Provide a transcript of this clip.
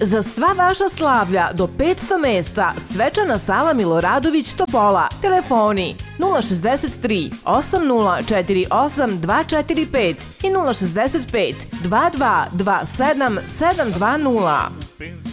Za sva vaša slavlja do 500 mesta svečana sala Miloradović Topola. Telefoni 063 8048 245 i 065 22 27 720.